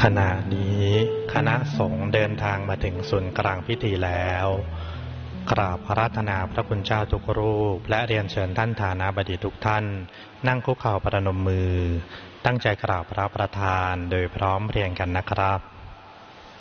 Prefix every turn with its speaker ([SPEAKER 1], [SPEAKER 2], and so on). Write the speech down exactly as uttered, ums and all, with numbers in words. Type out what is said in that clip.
[SPEAKER 1] ขณะนี้คณะสงฆ์เดินทางมาถึงศูนย์กลางพิธีแล้วกราบอาราธนาพระคุณเจ้าทุกรูปและเรียนเชิญท่านฐานาบดีทุกท่านนั่งคุกเข่าประนมมือตั้งใจกราบพระประธานโดยพร้อมเพรียงกันนะครับ